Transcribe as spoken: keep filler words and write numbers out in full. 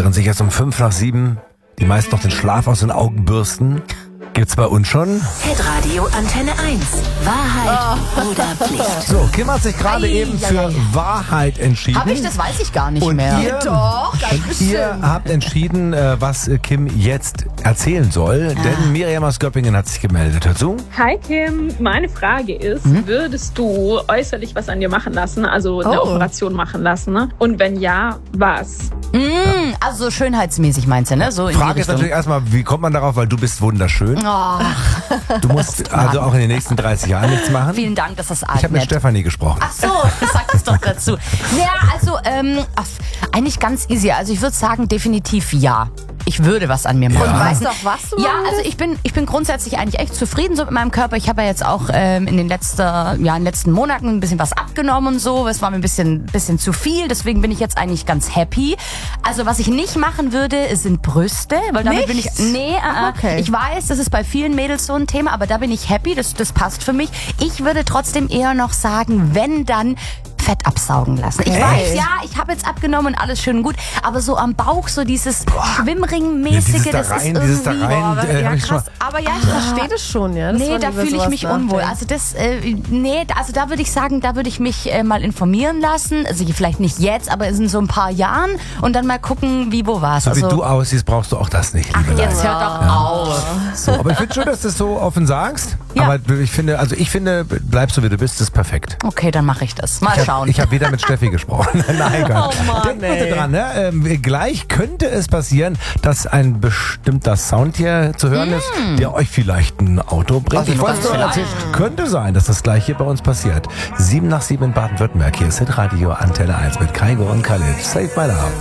während sich jetzt um fünf nach sieben die meisten noch den Schlaf aus den Augen bürsten, gibt's bei uns schon Hitradio Antenne eins. Wahrheit oh. oder Pflicht. So, Kim hat sich gerade eben für Wahrheit entschieden. Habe ich? Das weiß ich gar nicht und mehr. Ihr, Doch, und ihr habt entschieden, äh, was äh, Kim jetzt erzählen soll, Ah. denn Miriam aus Göppingen hat sich gemeldet. Hört zu. Hi Kim, meine Frage ist, hm? würdest du äußerlich was an dir machen lassen, also eine Oh. Operation machen lassen? Ne? Und wenn ja, was? Mm, also so schönheitsmäßig meinst du, ne? So in Frage die ist Richtung. natürlich erstmal, wie kommt man darauf, weil du bist wunderschön. Oh, Du musst also auch in den nächsten dreißig Jahren nichts machen. vielen Dank, dass das Ich habe mit nett. Stefanie gesprochen. Ach so, sag es doch dazu. Naja, also ähm, ach, eigentlich ganz easy. Also ich würde sagen, definitiv ja. Ich würde was an mir machen. Ja. Und weißt du auch, was du Ja, machen also ich bin, ich bin grundsätzlich eigentlich echt zufrieden so mit meinem Körper. Ich habe ja jetzt auch ähm, in den letzten, ja, in den letzten Monaten ein bisschen was abgenommen und so. Es war mir ein bisschen, bisschen zu viel, deswegen bin ich jetzt eigentlich ganz happy. Also was ich nicht machen würde, sind Brüste, weil damit bin ich, Nicht? nee, äh, Ach, okay. ich weiß, das ist bei vielen Mädels so ein Thema, aber da bin ich happy, das, das passt für mich. Ich würde trotzdem eher noch sagen, wenn dann Fett absaugen lassen. Ich Okay. weiß, ja, ich habe jetzt abgenommen und alles schön und gut, aber so am Bauch so dieses Schwimmringmäßige, Dieses da das rein, ist dieses da irgendwie... rein. Aber, äh, ja, hab ich schon krass. Aber ja, ich verstehe das schon, ja. Dass Nee, man da über fühle ich sowas mich unwohl. nachdenkt. Also das, äh, nee, also da würde ich sagen, da würde ich mich äh, mal informieren lassen. Also vielleicht nicht jetzt, aber in so ein paar Jahren und dann mal gucken, wie, wo, was. So also, wie du aussiehst, brauchst du auch das nicht, liebe Leila. jetzt hört doch auf. So, aber ich finde schon, dass du es so offen sagst. Ja. Aber ich finde, also ich finde, bleib so wie du bist, ist perfekt. Okay, dann mache ich das. Mal Ich habe schauen. hab wieder mit Steffi gesprochen. Nein, Gott. Oh Mann, Denk bitte ey. dran, ne? Ähm, gleich könnte es passieren, dass ein bestimmter Sound hier zu hören ist, der euch vielleicht ein Auto bringt. Also ich nur wollte es ganz nur erzählen. Könnte sein, dass das gleich hier bei uns passiert. Sieben nach sieben in Baden-Württemberg. Hier ist Hitradio Antenne eins mit Kaigo und Khalid. Save my love.